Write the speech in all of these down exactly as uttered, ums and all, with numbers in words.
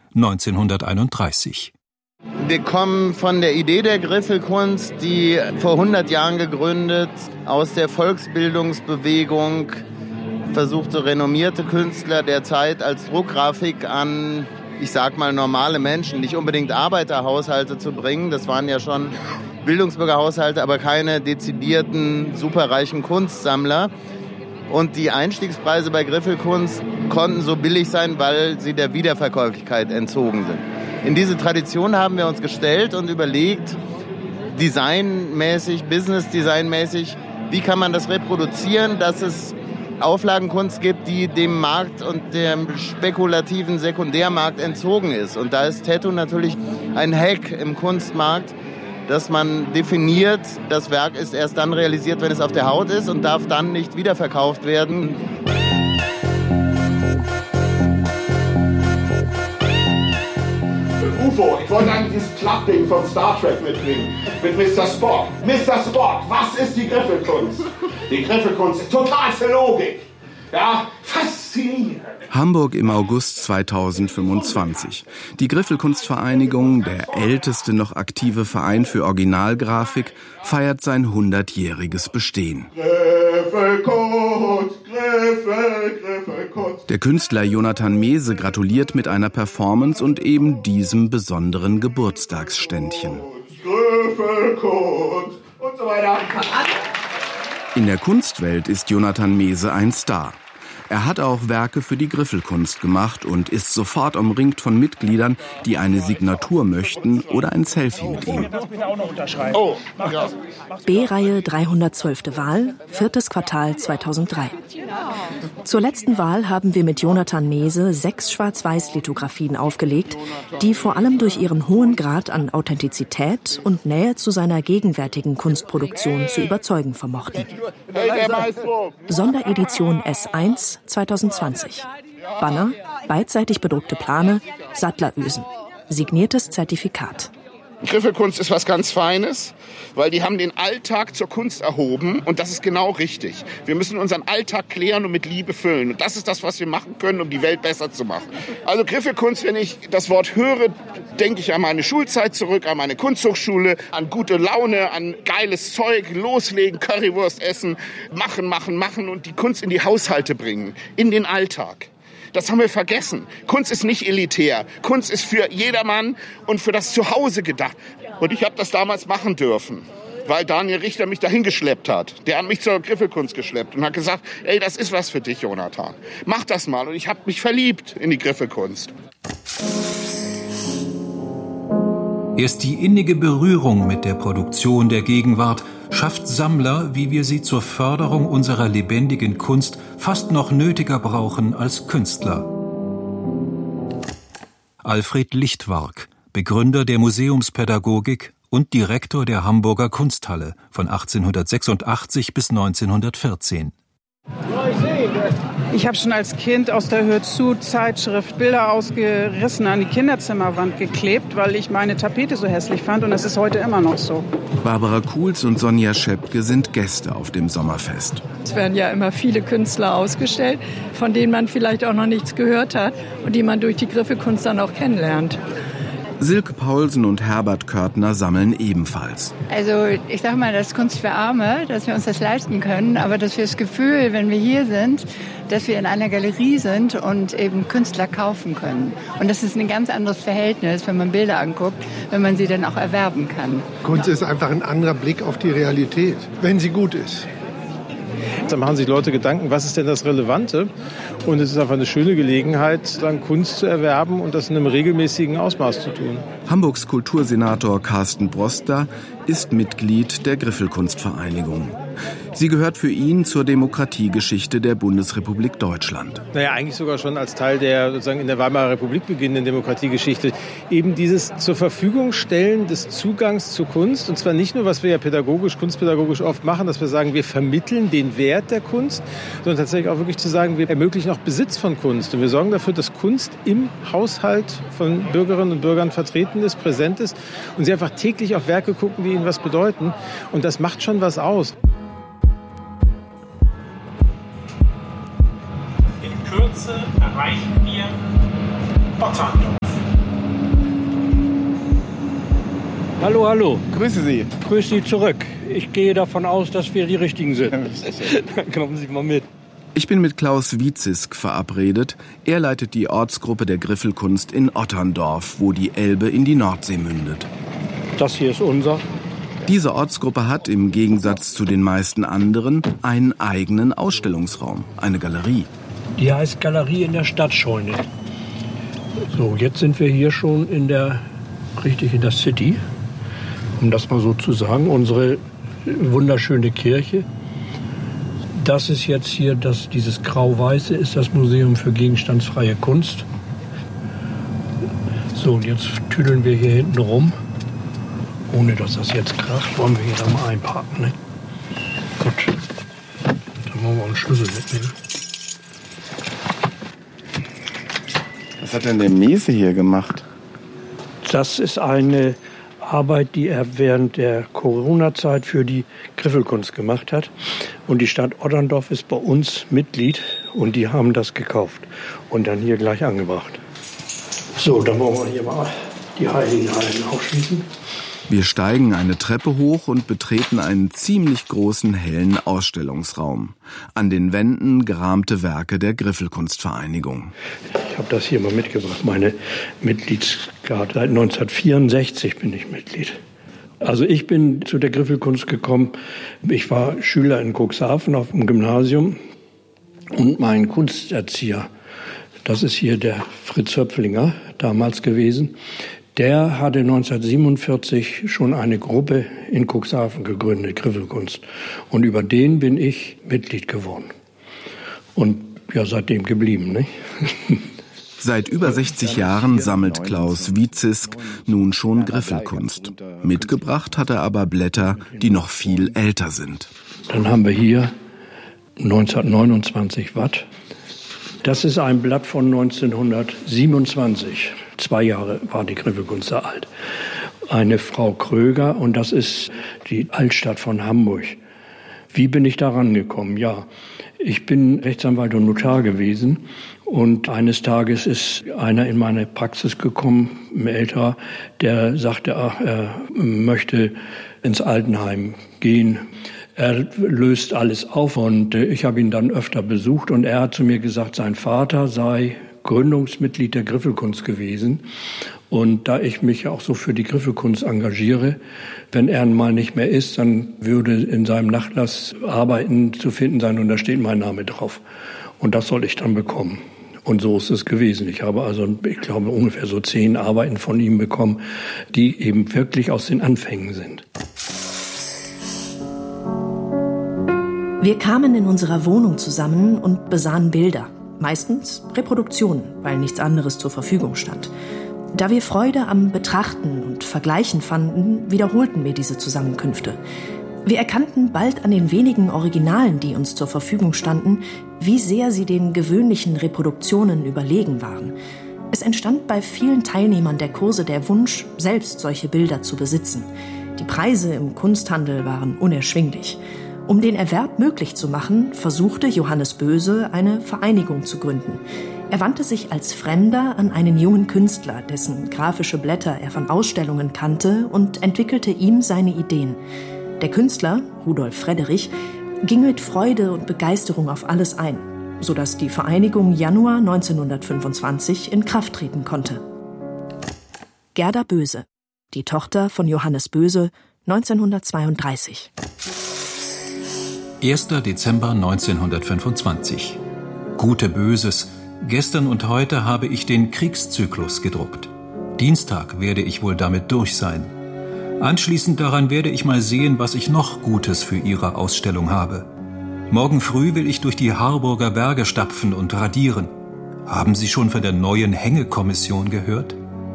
neunzehnhunderteinunddreißig. Wir kommen von der Idee der Griffelkunst, die vor hundert Jahren gegründet, aus der Volksbildungsbewegung versuchte renommierte Künstler der Zeit als Druckgrafik an, ich sag mal, normale Menschen, nicht unbedingt Arbeiterhaushalte zu bringen. Das waren ja schon Bildungsbürgerhaushalte, aber keine dezidierten, superreichen Kunstsammler. Und die Einstiegspreise bei Griffelkunst konnten so billig sein, weil sie der Wiederverkäuflichkeit entzogen sind. In diese Tradition haben wir uns gestellt und überlegt, designmäßig, business-designmäßig, wie kann man das reproduzieren, dass es Auflagenkunst gibt, die dem Markt und dem spekulativen Sekundärmarkt entzogen ist. Und da ist Tattoo natürlich ein Hack im Kunstmarkt, dass man definiert, das Werk ist erst dann realisiert, wenn es auf der Haut ist und darf dann nicht wiederverkauft werden. U F O, ich wollte eigentlich dieses Klappding von Star Trek mitbringen, mit Mister Spock. Mister Spock, was ist die Griffelkunst? Die Griffelkunst ist totalste Logik. Ja, faszinierend. Hamburg im August zweitausendfünfundzwanzig. Die Griffelkunstvereinigung, der älteste noch aktive Verein für Originalgrafik, feiert sein hundertjähriges Bestehen. Griffelkunst, Griffel, Griffelkunst. Der Künstler Jonathan Mese gratuliert mit einer Performance und eben diesem besonderen Geburtstagsständchen. Griffelkunst und so weiter. In der Kunstwelt ist Jonathan Mese ein Star. Er hat auch Werke für die Griffelkunst gemacht und ist sofort umringt von Mitgliedern, die eine Signatur möchten oder ein Selfie mit ihm. Oh, ja. B-Reihe dreihundertzwölfte Wahl, viertes Quartal zweitausenddrei. Zur letzten Wahl haben wir mit Jonathan Mese sechs Schwarz-Weiß-Lithografien aufgelegt, die vor allem durch ihren hohen Grad an Authentizität und Nähe zu seiner gegenwärtigen Kunstproduktion zu überzeugen vermochten. Sonderedition S eins zweitausendzwanzig. Banner, beidseitig bedruckte Plane, Sattlerösen. Signiertes Zertifikat. Griffelkunst ist was ganz Feines, weil die haben den Alltag zur Kunst erhoben und das ist genau richtig. Wir müssen unseren Alltag klären und mit Liebe füllen und das ist das, was wir machen können, um die Welt besser zu machen. Also Griffelkunst, wenn ich das Wort höre, denke ich an meine Schulzeit zurück, an meine Kunsthochschule, an gute Laune, an geiles Zeug, loslegen, Currywurst essen, machen, machen, machen und die Kunst in die Haushalte bringen, in den Alltag. Das haben wir vergessen. Kunst ist nicht elitär. Kunst ist für jedermann und für das Zuhause gedacht. Und ich habe das damals machen dürfen, weil Daniel Richter mich dahin geschleppt hat. Der hat mich zur Griffelkunst geschleppt und hat gesagt, ey, das ist was für dich, Jonathan. Mach das mal. Und ich habe mich verliebt in die Griffelkunst. Erst die innige Berührung mit der Produktion der Gegenwart schafft Sammler, wie wir sie zur Förderung unserer lebendigen Kunst fast noch nötiger brauchen als Künstler. Alfred Lichtwark, Begründer der Museumspädagogik und Direktor der Hamburger Kunsthalle von achtzehnhundertsechsundachtzig bis neunzehnhundertvierzehn. Ich habe schon als Kind aus der Hör-zu-Zeitschrift Bilder ausgerissen an die Kinderzimmerwand geklebt, weil ich meine Tapete so hässlich fand und das ist heute immer noch so. Barbara Kuhls und Sonja Schepke sind Gäste auf dem Sommerfest. Es werden ja immer viele Künstler ausgestellt, von denen man vielleicht auch noch nichts gehört hat und die man durch die Griffelkunst dann auch kennenlernt. Silke Paulsen und Herbert Körtner sammeln ebenfalls. Also ich sage mal, das ist Kunst für Arme, dass wir uns das leisten können, aber dass wir das Gefühl, wenn wir hier sind, dass wir in einer Galerie sind und eben Künstler kaufen können. Und das ist ein ganz anderes Verhältnis, wenn man Bilder anguckt, wenn man sie dann auch erwerben kann. Kunst ist einfach ein anderer Blick auf die Realität, wenn sie gut ist. Da machen sich Leute Gedanken, was ist denn das Relevante? Und es ist einfach eine schöne Gelegenheit, dann Kunst zu erwerben und das in einem regelmäßigen Ausmaß zu tun. Hamburgs Kultursenator Carsten Broster ist Mitglied der Griffelkunstvereinigung. Sie gehört für ihn zur Demokratiegeschichte der Bundesrepublik Deutschland. Naja, eigentlich sogar schon als Teil der sozusagen in der Weimarer Republik beginnenden Demokratiegeschichte. Eben dieses zur Verfügung stellen des Zugangs zu Kunst. Und zwar nicht nur, was wir ja pädagogisch, kunstpädagogisch oft machen, dass wir sagen, wir vermitteln den Wert der Kunst, sondern tatsächlich auch wirklich zu sagen, wir ermöglichen auch Besitz von Kunst. Und wir sorgen dafür, dass Kunst im Haushalt von Bürgerinnen und Bürgern vertreten ist, präsent ist und sie einfach täglich auf Werke gucken, die ihnen was bedeuten. Und das macht schon was aus. In Kürze erreichen wir Otterndorf. Hallo, hallo. Grüße Sie. Grüße Sie zurück. Ich gehe davon aus, dass wir die Richtigen sind. Dann kommen Sie mal mit. Ich bin mit Klaus Wiezisk verabredet. Er leitet die Ortsgruppe der Griffelkunst in Otterndorf, wo die Elbe in die Nordsee mündet. Das hier ist unser. Diese Ortsgruppe hat im Gegensatz zu den meisten anderen einen eigenen Ausstellungsraum, eine Galerie. Die heißt Galerie in der Stadtscheune. So, jetzt sind wir hier schon in der, richtig in der City, um das mal so zu sagen, unsere wunderschöne Kirche. Das ist jetzt hier, das, dieses Grau-Weiße ist das Museum für gegenstandsfreie Kunst. So, und jetzt tüdeln wir hier hinten rum. Ohne dass das jetzt kracht, wollen wir hier da mal einparken. Ne? Gut, dann wollen wir einen Schlüssel mitnehmen. Was hat denn der Mese hier gemacht? Das ist eine Arbeit, die er während der Corona-Zeit für die Griffelkunst gemacht hat. Und die Stadt Otterndorf ist bei uns Mitglied und die haben das gekauft und dann hier gleich angebracht. So, dann wollen wir hier mal die Heiligen Hallen aufschließen. Wir steigen eine Treppe hoch und betreten einen ziemlich großen hellen Ausstellungsraum. An den Wänden gerahmte Werke der Griffelkunstvereinigung. Ich habe das hier mal mitgebracht, meine Mitgliedskarte. Seit neunzehnhundertvierundsechzig bin ich Mitglied. Also ich bin zu der Griffelkunst gekommen. Ich war Schüler in Cuxhaven auf dem Gymnasium und mein Kunsterzieher, das ist hier der Fritz Höpflinger damals gewesen, der hatte neunzehnhundertsiebenundvierzig schon eine Gruppe in Cuxhaven gegründet, Griffelkunst. Und über den bin ich Mitglied geworden. Und ja, seitdem geblieben, nicht? Seit über sechzig Jahren sammelt Klaus Wiezisk nun schon Griffelkunst. Mitgebracht hat er aber Blätter, die noch viel älter sind. Dann haben wir hier neunzehnhundertneunundzwanzig Watt. Das ist ein Blatt von neunzehnhundertsiebenundzwanzig. Zwei Jahre war die Griffelkunst da alt. Eine Frau Kröger und das ist die Altstadt von Hamburg. Wie bin ich da rangekommen? Ja, ich bin Rechtsanwalt und Notar gewesen und eines Tages ist einer in meine Praxis gekommen, ein älterer, der sagte, ach, er möchte ins Altenheim gehen. Er löst alles auf und ich habe ihn dann öfter besucht und er hat zu mir gesagt, sein Vater sei Gründungsmitglied der Griffelkunst gewesen. Und da ich mich auch so für die Griffelkunst engagiere, wenn er mal nicht mehr ist, dann würde in seinem Nachlass Arbeiten zu finden sein und da steht mein Name drauf. Und das soll ich dann bekommen. Und so ist es gewesen. Ich habe also, ich glaube, ungefähr so zehn Arbeiten von ihm bekommen, die eben wirklich aus den Anfängen sind. Wir kamen in unserer Wohnung zusammen und besahen Bilder. Meistens Reproduktionen, weil nichts anderes zur Verfügung stand. Da wir Freude am Betrachten und Vergleichen fanden, wiederholten wir diese Zusammenkünfte. Wir erkannten bald an den wenigen Originalen, die uns zur Verfügung standen, wie sehr sie den gewöhnlichen Reproduktionen überlegen waren. Es entstand bei vielen Teilnehmern der Kurse der Wunsch, selbst solche Bilder zu besitzen. Die Preise im Kunsthandel waren unerschwinglich. Um den Erwerb möglich zu machen, versuchte Johannes Böse, eine Vereinigung zu gründen. Er wandte sich als Fremder an einen jungen Künstler, dessen grafische Blätter er von Ausstellungen kannte, und entwickelte ihm seine Ideen. Der Künstler, Rudolf Frederich, ging mit Freude und Begeisterung auf alles ein, sodass die Vereinigung Januar neunzehnhundertfünfundzwanzig in Kraft treten konnte. Gerda Böse, die Tochter von Johannes Böse, neunzehnhundertzweiunddreißig. erster Dezember neunzehnhundertfünfundzwanzig. Gute Böses, gestern und heute habe ich den Kriegszyklus gedruckt. Dienstag werde ich wohl damit durch sein. Anschließend daran werde ich mal sehen, was ich noch Gutes für Ihre Ausstellung habe. Morgen früh will ich durch die Harburger Berge stapfen und radieren. Haben Sie schon von der neuen Hängekommission gehört?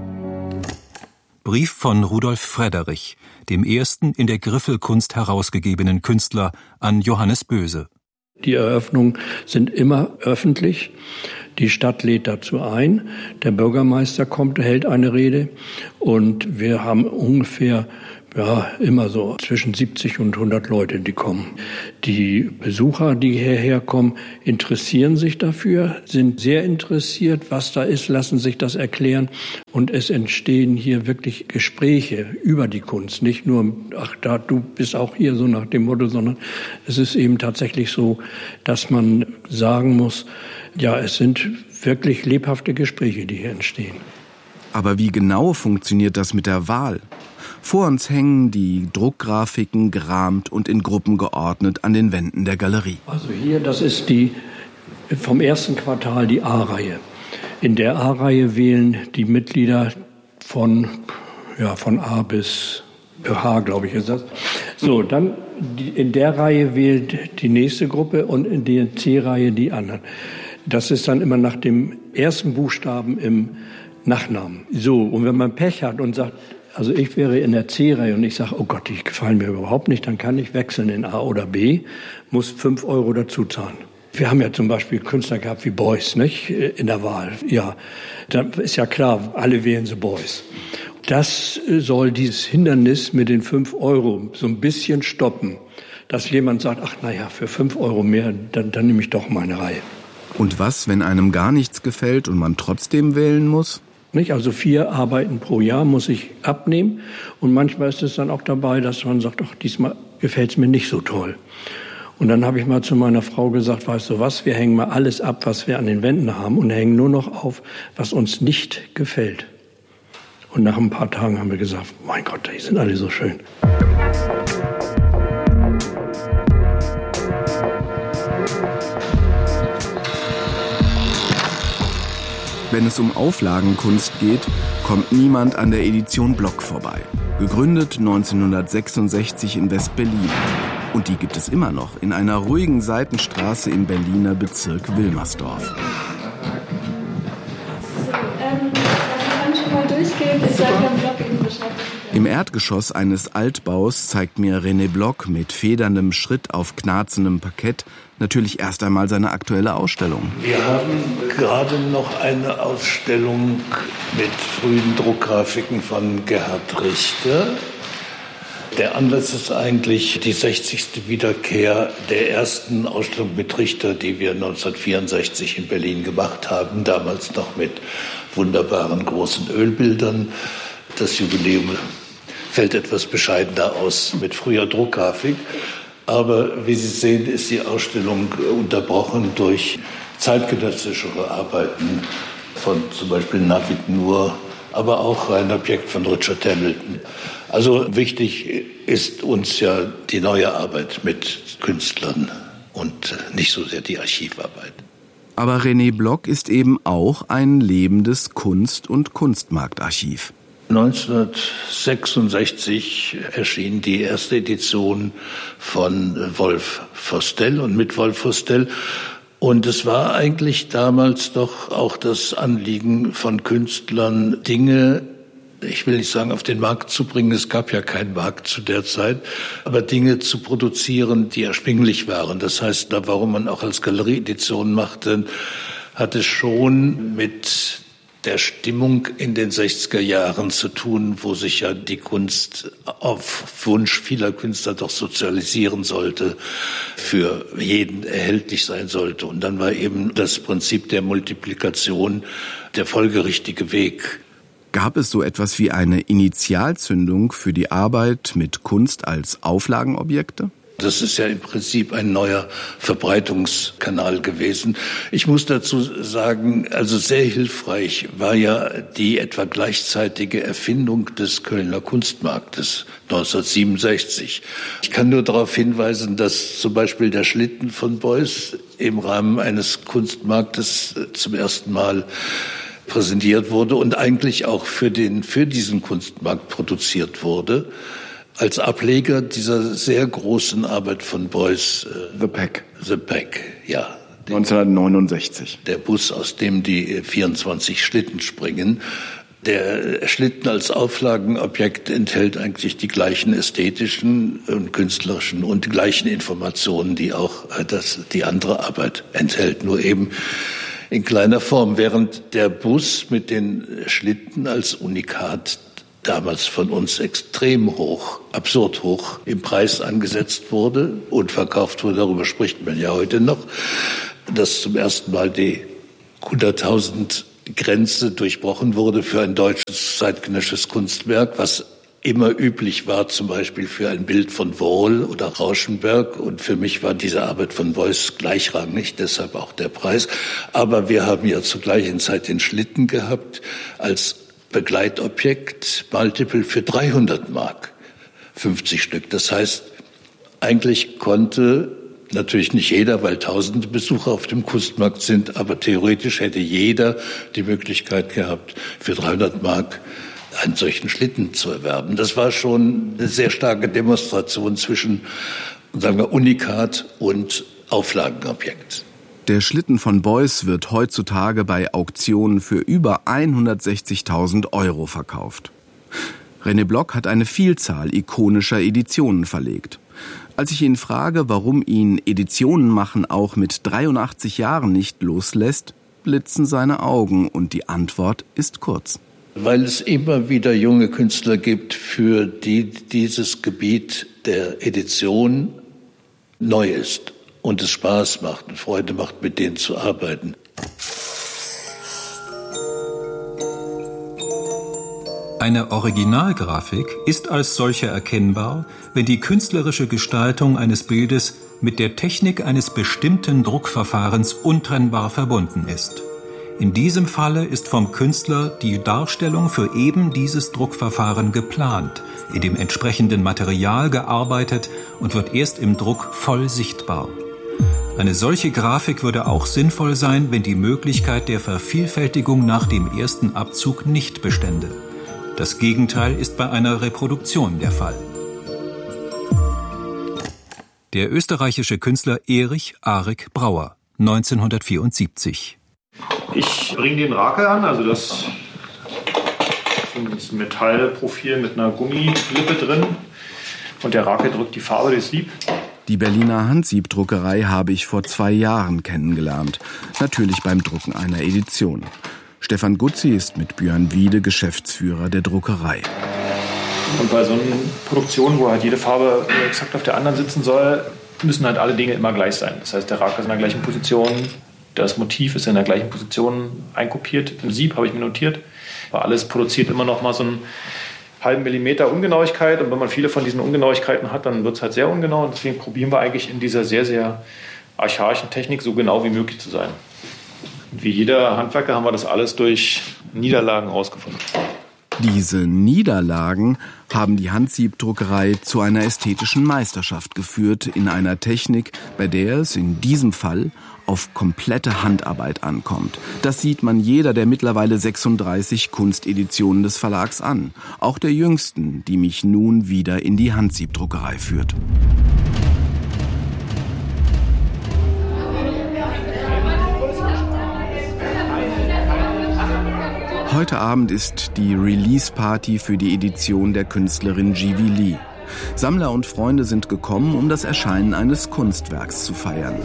Brief von Rudolf Frederich, dem ersten in der Griffelkunst herausgegebenen Künstler, an Johannes Böse. Die Eröffnungen sind immer öffentlich. Die Stadt lädt dazu ein. Der Bürgermeister kommt, hält eine Rede. Und wir haben ungefähr Ja, immer so zwischen siebzig und hundert Leute, die kommen. Die Besucher, die hierher kommen, interessieren sich dafür, sind sehr interessiert, was da ist, lassen sich das erklären. Und es entstehen hier wirklich Gespräche über die Kunst. Nicht nur, ach, da, du bist auch hier, so nach dem Motto, sondern es ist eben tatsächlich so, dass man sagen muss, ja, es sind wirklich lebhafte Gespräche, die hier entstehen. Aber wie genau funktioniert das mit der Wahl? Vor uns hängen die Druckgrafiken gerahmt und in Gruppen geordnet an den Wänden der Galerie. Also hier, das ist die vom ersten Quartal die A-Reihe. In der A-Reihe wählen die Mitglieder von, ja, von A bis H, glaube ich, ist das. So, dann die, in der Reihe wählt die nächste Gruppe und in der C-Reihe die anderen. Das ist dann immer nach dem ersten Buchstaben im Nachnamen. So, und wenn man Pech hat und sagt, also ich wäre in der C-Reihe und ich sage, oh Gott, die gefallen mir überhaupt nicht, dann kann ich wechseln in A oder B, muss fünf Euro dazu zahlen. Wir haben ja zum Beispiel Künstler gehabt wie Beuys, nicht, in der Wahl. Ja, da ist ja klar, alle wählen so Beuys. Das soll dieses Hindernis mit den fünf Euro so ein bisschen stoppen, dass jemand sagt, ach naja, für fünf Euro mehr, dann, dann nehme ich doch meine Reihe. Und was, wenn einem gar nichts gefällt und man trotzdem wählen muss? Nicht? Also vier Arbeiten pro Jahr muss ich abnehmen. Und manchmal ist es dann auch dabei, dass man sagt, ach, diesmal gefällt es mir nicht so toll. Und dann habe ich mal zu meiner Frau gesagt, weißt du was, wir hängen mal alles ab, was wir an den Wänden haben und hängen nur noch auf, was uns nicht gefällt. Und nach ein paar Tagen haben wir gesagt, mein Gott, die sind alle so schön. Wenn es um Auflagenkunst geht, kommt niemand an der Edition Block vorbei. Gegründet neunzehnhundertsechsundsechzig in West-Berlin. Und die gibt es immer noch in einer ruhigen Seitenstraße im Berliner Bezirk Wilmersdorf. So, ähm, ich kann schon mal durchgehen, ich sage beim Block eben Bescheid. Im Erdgeschoss eines Altbaus zeigt mir René Block mit federndem Schritt auf knarzendem Parkett natürlich erst einmal seine aktuelle Ausstellung. Wir haben gerade noch eine Ausstellung mit frühen Druckgrafiken von Gerhard Richter. Der Anlass ist eigentlich die sechzigste Wiederkehr der ersten Ausstellung mit Richter, die wir neunzehnhundertvierundsechzig in Berlin gemacht haben, damals noch mit wunderbaren großen Ölbildern. Das Jubiläum fällt etwas bescheidener aus mit früher Druckgrafik. Aber wie Sie sehen, ist die Ausstellung unterbrochen durch zeitgenössischere Arbeiten von zum Beispiel Navid Noor, aber auch ein Objekt von Richard Hamilton. Also wichtig ist uns ja die neue Arbeit mit Künstlern und nicht so sehr die Archivarbeit. Aber René Block ist eben auch ein lebendes Kunst- und Kunstmarktarchiv. neunzehnhundertsechsundsechzig erschien die erste Edition von Wolf Vostell und mit Wolf Vostell. Und es war eigentlich damals doch auch das Anliegen von Künstlern, Dinge, ich will nicht sagen, auf den Markt zu bringen, es gab ja keinen Markt zu der Zeit, aber Dinge zu produzieren, die erschwinglich waren. Das heißt, da, warum man auch als Galerieedition machte, hatte schon mit der Stimmung in den sechziger Jahren zu tun, wo sich ja die Kunst auf Wunsch vieler Künstler doch sozialisieren sollte, für jeden erhältlich sein sollte. Und dann war eben das Prinzip der Multiplikation der folgerichtige Weg. Gab es so etwas wie eine Initialzündung für die Arbeit mit Kunst als Auflagenobjekte? Das ist ja im Prinzip ein neuer Verbreitungskanal gewesen. Ich muss dazu sagen, also sehr hilfreich war ja die etwa gleichzeitige Erfindung des Kölner Kunstmarktes neunzehnhundertsiebenundsechzig. Ich kann nur darauf hinweisen, dass zum Beispiel der Schlitten von Beuys im Rahmen eines Kunstmarktes zum ersten Mal präsentiert wurde und eigentlich auch für den, für diesen Kunstmarkt produziert wurde. Als Ableger dieser sehr großen Arbeit von Beuys. Äh, The Pack. The Pack, ja. neunzehnhundertneunundsechzig. Der Bus, aus dem die vierundzwanzig Schlitten springen. Der Schlitten als Auflagenobjekt enthält eigentlich die gleichen ästhetischen und künstlerischen und die gleichen Informationen, die auch das, die andere Arbeit enthält. Nur eben in kleiner Form, während der Bus mit den Schlitten als Unikat damals von uns extrem hoch, absurd hoch im Preis angesetzt wurde und verkauft wurde. Darüber spricht man ja heute noch, dass zum ersten Mal die hunderttausend Grenze durchbrochen wurde für ein deutsches zeitgenössisches Kunstwerk, was immer üblich war, zum Beispiel für ein Bild von Wohl oder Rauschenberg. Und für mich war diese Arbeit von Beuys gleichrangig, deshalb auch der Preis. Aber wir haben ja zur gleichen Zeit den Schlitten gehabt als Begleitobjekt, Multiple für dreihundert Mark, fünfzig Stück. Das heißt, eigentlich konnte natürlich nicht jeder, weil tausende Besucher auf dem Kunstmarkt sind, aber theoretisch hätte jeder die Möglichkeit gehabt, für dreihundert Mark einen solchen Schlitten zu erwerben. Das war schon eine sehr starke Demonstration zwischen, sagen wir, Unikat und Auflagenobjekt. Der Schlitten von Beuys wird heutzutage bei Auktionen für über hundertsechzigtausend Euro verkauft. René Block hat eine Vielzahl ikonischer Editionen verlegt. Als ich ihn frage, warum ihn Editionen machen auch mit dreiundachtzig Jahren nicht loslässt, blitzen seine Augen und die Antwort ist kurz. Weil es immer wieder junge Künstler gibt, für die dieses Gebiet der Edition neu ist und es Spaß macht und Freude macht, mit denen zu arbeiten. Eine Originalgrafik ist als solche erkennbar, wenn die künstlerische Gestaltung eines Bildes mit der Technik eines bestimmten Druckverfahrens untrennbar verbunden ist. In diesem Falle ist vom Künstler die Darstellung für eben dieses Druckverfahren geplant, in dem entsprechenden Material gearbeitet und wird erst im Druck voll sichtbar. Eine solche Grafik würde auch sinnvoll sein, wenn die Möglichkeit der Vervielfältigung nach dem ersten Abzug nicht bestände. Das Gegenteil ist bei einer Reproduktion der Fall. Der österreichische Künstler Erich Arik Brauer, neunzehnhundertvierundsiebzig. Ich bringe den Rakel an, also das ist ein Metallprofil mit einer Gummilippe drin und der Rakel drückt die Farbe durchs Sieb. Die Berliner Handsiebdruckerei habe ich vor zwei Jahren kennengelernt, natürlich beim Drucken einer Edition. Stefan Gutzi ist mit Björn Wiede Geschäftsführer der Druckerei. Und bei so einer Produktion, wo halt jede Farbe exakt auf der anderen sitzen soll, müssen halt alle Dinge immer gleich sein. Das heißt, der Rakel ist in der gleichen Position, das Motiv ist in der gleichen Position einkopiert. Im Sieb habe ich mir notiert. Aber alles produziert immer noch mal so einen halben Millimeter Ungenauigkeit. Und wenn man viele von diesen Ungenauigkeiten hat, dann wird es halt sehr ungenau. Und deswegen probieren wir eigentlich in dieser sehr, sehr archaischen Technik so genau wie möglich zu sein. Und wie jeder Handwerker haben wir das alles durch Niederlagen rausgefunden. Diese Niederlagen haben die Handsiebdruckerei zu einer ästhetischen Meisterschaft geführt in einer Technik, bei der es in diesem Fall auf komplette Handarbeit ankommt. Das sieht man jeder der mittlerweile sechsunddreißig Kunsteditionen des Verlags an. Auch der jüngsten, die mich nun wieder in die Handsiebdruckerei führt. Heute Abend ist die Release-Party für die Edition der Künstlerin Jivi Lee. Sammler und Freunde sind gekommen, um das Erscheinen eines Kunstwerks zu feiern.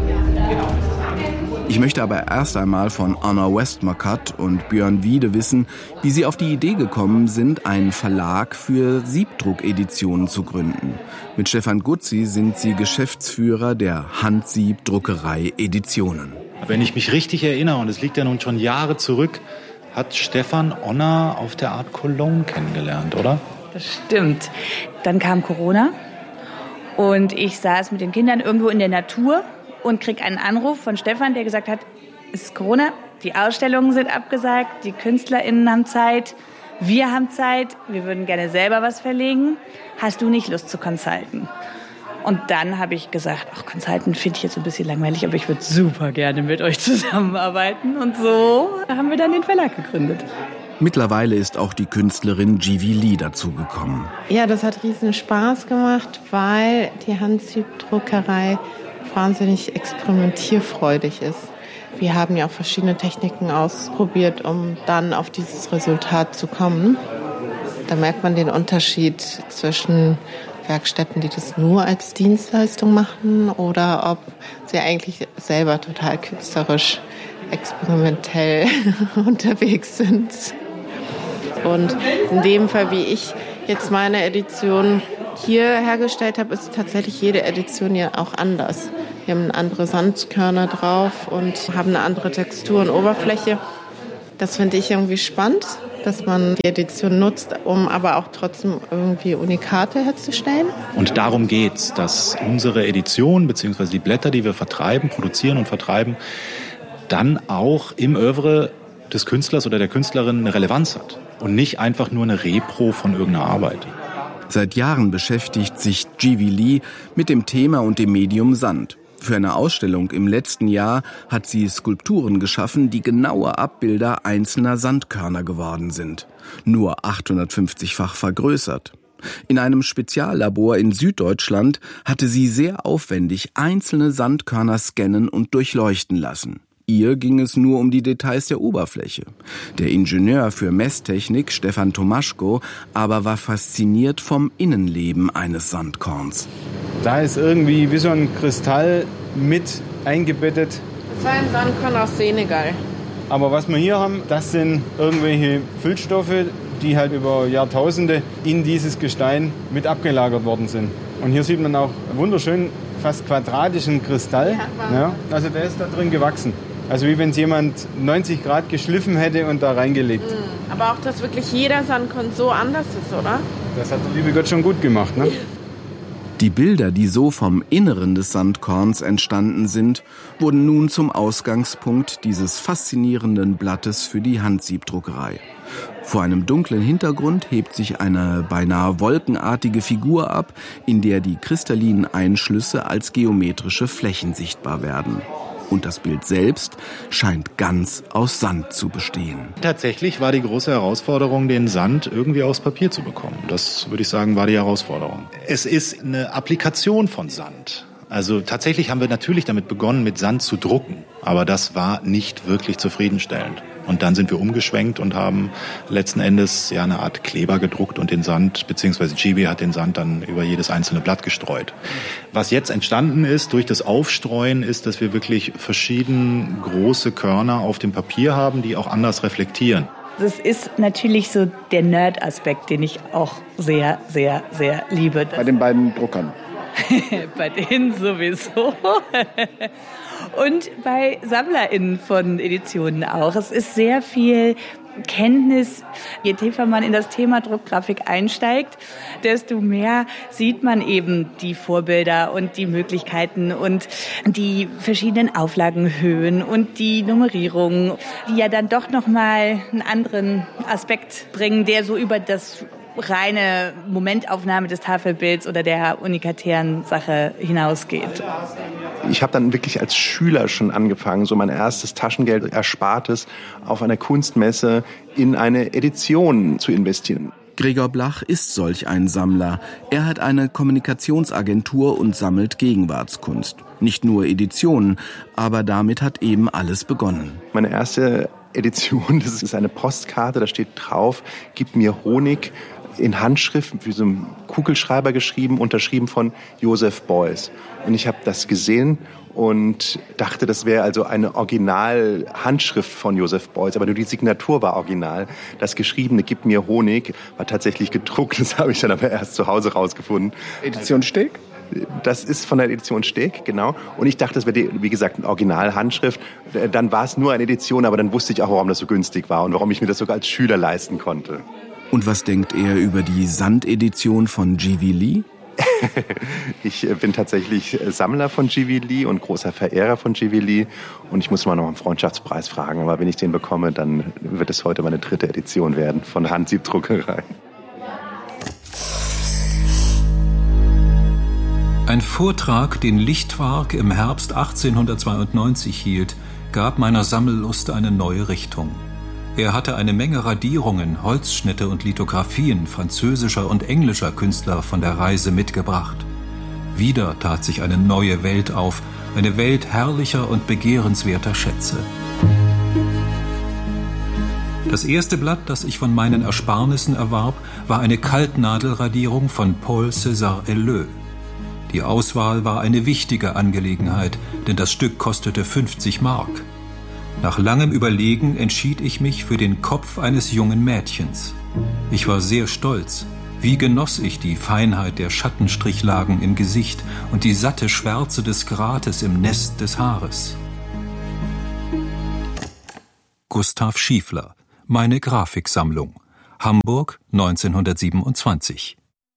Ich möchte aber erst einmal von Anna Westmacott und Björn Wiede wissen, wie sie auf die Idee gekommen sind, einen Verlag für Siebdruckeditionen zu gründen. Mit Stefan Gutzi sind sie Geschäftsführer der Handsiebdruckerei Editionen. Wenn ich mich richtig erinnere, und es liegt ja nun schon Jahre zurück, hat Stefan Onna auf der Art Cologne kennengelernt, oder? Das stimmt. Dann kam Corona und ich saß mit den Kindern irgendwo in der Natur und krieg einen Anruf von Stefan, der gesagt hat, es ist Corona, die Ausstellungen sind abgesagt, die KünstlerInnen haben Zeit, wir haben Zeit, wir würden gerne selber was verlegen. Hast du nicht Lust zu consulten? Und dann habe ich gesagt, ach, Consultant finde ich jetzt ein bisschen langweilig, aber ich würde super gerne mit euch zusammenarbeiten. Und so haben wir dann den Verlag gegründet. Mittlerweile ist auch die Künstlerin Jivi Lee dazugekommen. Ja, das hat riesen Spaß gemacht, weil die Handsiebdruckerei wahnsinnig experimentierfreudig ist. Wir haben ja auch verschiedene Techniken ausprobiert, um dann auf dieses Resultat zu kommen. Da merkt man den Unterschied zwischen Werkstätten, die das nur als Dienstleistung machen oder ob sie eigentlich selber total künstlerisch, experimentell unterwegs sind. Und in dem Fall, wie ich jetzt meine Edition hier hergestellt habe, ist tatsächlich jede Edition ja auch anders. Wir haben andere Sandkörner drauf und haben eine andere Textur und Oberfläche. Das finde ich irgendwie spannend, dass man die Edition nutzt, um aber auch trotzdem irgendwie Unikate herzustellen. Und darum geht's, dass unsere Edition bzw. die Blätter, die wir vertreiben, produzieren und vertreiben, dann auch im Œuvre des Künstlers oder der Künstlerin eine Relevanz hat und nicht einfach nur eine Repro von irgendeiner Arbeit. Seit Jahren beschäftigt sich Jivi Lee mit dem Thema und dem Medium Sand. Für eine Ausstellung im letzten Jahr hat sie Skulpturen geschaffen, die genaue Abbilder einzelner Sandkörner geworden sind. Nur achthundertfünfzig-fach vergrößert. In einem Speziallabor in Süddeutschland hatte sie sehr aufwendig einzelne Sandkörner scannen und durchleuchten lassen. Ihr ging es nur um die Details der Oberfläche. Der Ingenieur für Messtechnik, Stefan Tomaschko, aber war fasziniert vom Innenleben eines Sandkorns. Da ist irgendwie wie so ein Kristall mit eingebettet. Das war ein Sandkorn aus Senegal. Aber was wir hier haben, das sind irgendwelche Füllstoffe, die halt über Jahrtausende in dieses Gestein mit abgelagert worden sind. Und hier sieht man auch wunderschön fast quadratischen Kristall. Ja, also der ist da drin gewachsen. Also wie wenn es jemand neunzig Grad geschliffen hätte und da reingelegt. Aber auch, dass wirklich jeder Sandkorn so anders ist, oder? Das hat der liebe Gott schon gut gemacht, ne? Die Bilder, die so vom Inneren des Sandkorns entstanden sind, wurden nun zum Ausgangspunkt dieses faszinierenden Blattes für die Handsiebdruckerei. Vor einem dunklen Hintergrund hebt sich eine beinahe wolkenartige Figur ab, in der die kristallinen Einschlüsse als geometrische Flächen sichtbar werden. Und das Bild selbst scheint ganz aus Sand zu bestehen. Tatsächlich war die große Herausforderung, den Sand irgendwie aufs Papier zu bekommen. Das, würde ich sagen, war die Herausforderung. Es ist eine Applikation von Sand. Also tatsächlich haben wir natürlich damit begonnen, mit Sand zu drucken. Aber das war nicht wirklich zufriedenstellend. Und dann sind wir umgeschwenkt und haben letzten Endes ja eine Art Kleber gedruckt und den Sand, beziehungsweise Jivi hat den Sand dann über jedes einzelne Blatt gestreut. Was jetzt entstanden ist durch das Aufstreuen, ist, dass wir wirklich verschieden große Körner auf dem Papier haben, die auch anders reflektieren. Das ist natürlich so der Nerd-Aspekt, den ich auch sehr, sehr, sehr liebe. Bei den beiden Druckern. Bei denen sowieso. Und bei SammlerInnen von Editionen auch. Es ist sehr viel Kenntnis. Je tiefer man in das Thema Druckgrafik einsteigt, desto mehr sieht man eben die Vorbilder und die Möglichkeiten und die verschiedenen Auflagenhöhen und die Nummerierung, die ja dann doch nochmal einen anderen Aspekt bringen, der so über das reine Momentaufnahme des Tafelbilds oder der unikatären Sache hinausgeht. Ich habe dann wirklich als Schüler schon angefangen, so mein erstes Taschengeld Erspartes auf einer Kunstmesse in eine Edition zu investieren. Gregor Blach ist solch ein Sammler. Er hat eine Kommunikationsagentur und sammelt Gegenwartskunst. Nicht nur Editionen, aber damit hat eben alles begonnen. Meine erste Edition, das ist eine Postkarte, da steht drauf, gib mir Honig, in Handschrift, wie so ein Kugelschreiber geschrieben, unterschrieben von Joseph Beuys. Und ich habe das gesehen und dachte, das wäre also eine Original-Handschrift von Joseph Beuys, aber nur die Signatur war original. Das Geschriebene, gib mir Honig, war tatsächlich gedruckt, das habe ich dann aber erst zu Hause rausgefunden. Edition Steg? Das ist von der Edition Steg, genau. Und ich dachte, das wäre, wie gesagt, eine Original-Handschrift. Dann war es nur eine Edition, aber dann wusste ich auch, warum das so günstig war und warum ich mir das sogar als Schüler leisten konnte. Und was denkt er über die Sand-Edition von Jivi Lee? Ich bin tatsächlich Sammler von Jivi Lee und großer Verehrer von Jivi Lee. Und ich muss mal noch einen Freundschaftspreis fragen. Aber wenn ich den bekomme, dann wird es heute meine dritte Edition werden von Handsiebdruckerei. Ein Vortrag, den Lichtwark im Herbst achtzehnhundertzweiundneunzig hielt, gab meiner Sammellust eine neue Richtung. Er hatte eine Menge Radierungen, Holzschnitte und Lithografien französischer und englischer Künstler von der Reise mitgebracht. Wieder tat sich eine neue Welt auf, eine Welt herrlicher und begehrenswerter Schätze. Das erste Blatt, das ich von meinen Ersparnissen erwarb, war eine Kaltnadelradierung von Paul César Helleux. Die Auswahl war eine wichtige Angelegenheit, denn das Stück kostete fünfzig Mark. Nach langem Überlegen entschied ich mich für den Kopf eines jungen Mädchens. Ich war sehr stolz. Wie genoss ich die Feinheit der Schattenstrichlagen im Gesicht und die satte Schwärze des Grates im Nest des Haares. Gustav Schiefler, Meine Grafiksammlung, Hamburg neunzehnhundertsiebenundzwanzig.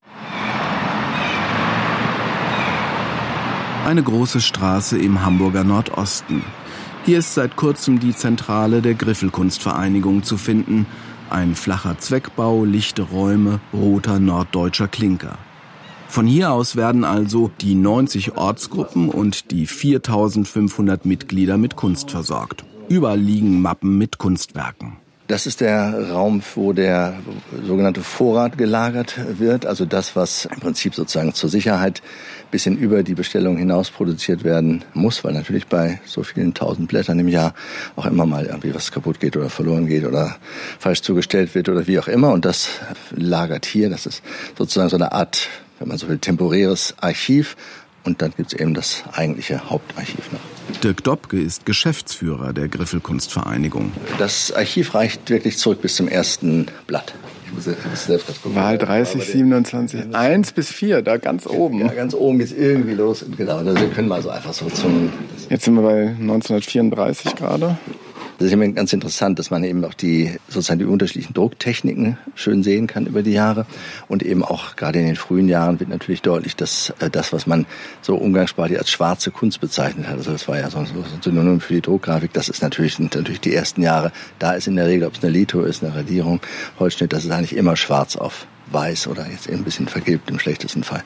Eine große Straße im Hamburger Nordosten. Hier ist seit kurzem die Zentrale der Griffelkunstvereinigung zu finden. Ein flacher Zweckbau, lichte Räume, roter norddeutscher Klinker. Von hier aus werden also die neunzig Ortsgruppen und die viertausendfünfhundert Mitglieder mit Kunst versorgt. Überall liegen Mappen mit Kunstwerken. Das ist der Raum, wo der sogenannte Vorrat gelagert wird, also das, was im Prinzip sozusagen zur Sicherheit ein bisschen über die Bestellung hinaus produziert werden muss, weil natürlich bei so vielen tausend Blättern im Jahr auch immer mal irgendwie was kaputt geht oder verloren geht oder falsch zugestellt wird oder wie auch immer. Und das lagert hier, das ist sozusagen so eine Art, wenn man so will, temporäres Archiv. Und dann gibt es eben das eigentliche Hauptarchiv noch. Dirk Dobke ist Geschäftsführer der Griffelkunstvereinigung. Das Archiv reicht wirklich zurück bis zum ersten Blatt. Ich muss selbst das gucken. Wahl dreißig, siebenundzwanzig, eins bis vier, da ganz oben. Ja, ganz oben geht's irgendwie los. Genau, also wir können mal so einfach so zum... Jetzt sind wir bei neunzehnhundertvierunddreißig gerade. Das ist immer ganz interessant, dass man eben auch die sozusagen die unterschiedlichen Drucktechniken schön sehen kann über die Jahre. Und eben auch gerade in den frühen Jahren wird natürlich deutlich, dass äh, das, was man so umgangssprachlich als schwarze Kunst bezeichnet hat, also das war ja so, so ein Synonym für die Druckgrafik, das ist natürlich, natürlich die ersten Jahre. Da ist in der Regel, ob es eine Litho ist, eine Radierung, Holzschnitt, das ist eigentlich immer schwarz auf weiß oder jetzt eben ein bisschen vergilbt im schlechtesten Fall.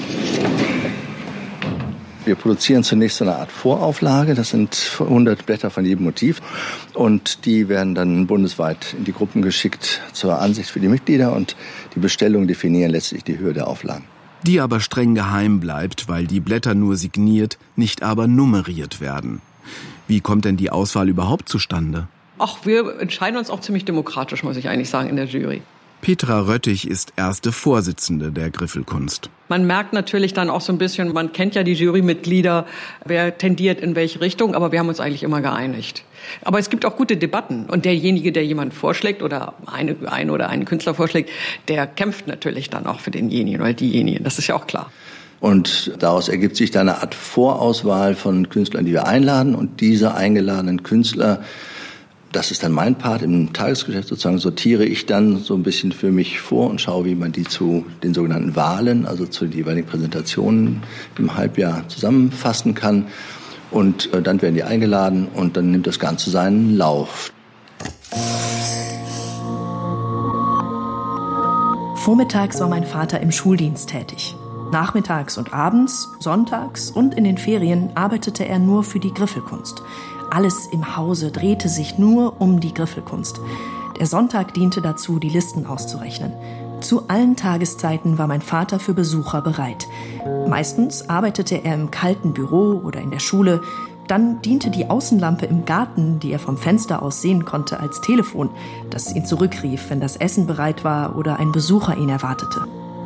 Wir produzieren zunächst so eine Art Vorauflage, das sind hundert Blätter von jedem Motiv und die werden dann bundesweit in die Gruppen geschickt zur Ansicht für die Mitglieder und die Bestellungen definieren letztlich die Höhe der Auflagen. Die aber streng geheim bleibt, weil die Blätter nur signiert, nicht aber nummeriert werden. Wie kommt denn die Auswahl überhaupt zustande? Ach, wir entscheiden uns auch ziemlich demokratisch, muss ich eigentlich sagen, in der Jury. Petra Röttich ist erste Vorsitzende der Griffelkunst. Man merkt natürlich dann auch so ein bisschen, man kennt ja die Jurymitglieder, wer tendiert in welche Richtung, aber wir haben uns eigentlich immer geeinigt. Aber es gibt auch gute Debatten und derjenige, der jemanden vorschlägt oder eine, eine oder einen Künstler vorschlägt, der kämpft natürlich dann auch für denjenigen oder diejenigen, das ist ja auch klar. Und daraus ergibt sich dann eine Art Vorauswahl von Künstlern, die wir einladen und diese eingeladenen Künstler, das ist dann mein Part im Tagesgeschäft sozusagen, sortiere ich dann so ein bisschen für mich vor und schaue, wie man die zu den sogenannten Wahlen, also zu den jeweiligen Präsentationen im Halbjahr zusammenfassen kann. Und äh, dann werden die eingeladen und dann nimmt das Ganze seinen Lauf. Vormittags war mein Vater im Schuldienst tätig. Nachmittags und abends, sonntags und in den Ferien arbeitete er nur für die Griffelkunst. Alles im Hause drehte sich nur um die Griffelkunst. Der Sonntag diente dazu, die Listen auszurechnen. Zu allen Tageszeiten war mein Vater für Besucher bereit. Meistens arbeitete er im kalten Büro oder in der Schule. Dann diente die Außenlampe im Garten, die er vom Fenster aus sehen konnte, als Telefon, das ihn zurückrief, wenn das Essen bereit war oder ein Besucher ihn erwartete.